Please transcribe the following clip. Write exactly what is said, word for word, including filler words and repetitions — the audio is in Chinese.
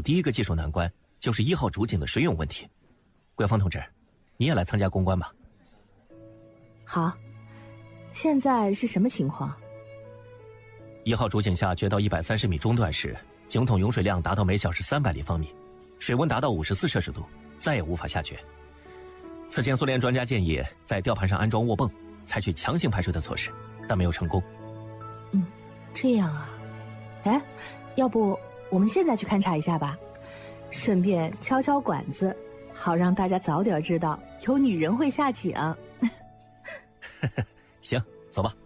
第一个技术难关就是一号主井的水涌问题。桂芳同志，你也来参加攻关吧。 好，现在是什么情况？ 一号主井下掘到一百三十米中段时，井筒涌水量达到每小时三百立方米，水温达到五十四摄氏度，再也无法下掘。此前苏联专家建议在吊盘上安装卧泵，采取强行排水的措施，但没有成功。 嗯，这样啊。哎，要不我们现在去勘察一下吧，顺便敲敲管子，好让大家早点知道有女人会下井。 行，走吧。